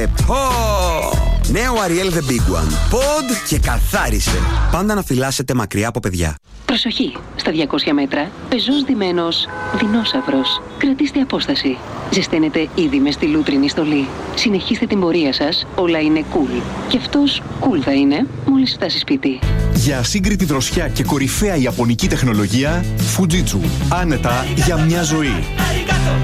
Νέο Ariel The Big One. Pod και καθάρισε. Πάντα να φυλάσσετε μακριά από παιδιά. Προσοχή! Στα 200 μέτρα, πεζός ντυμένος δεινόσαυρος. Κρατήστε απόσταση. Ζεσταίνετε ήδη με στη λούτρινη στολή. Συνεχίστε την πορεία σας, όλα είναι cool. Και αυτός cool θα είναι μόλις φτάσει σπίτι. Για ασύγκριτη δροσιά και κορυφαία ιαπωνική τεχνολογία, Fujitsu. Άνετα για μια ζωή.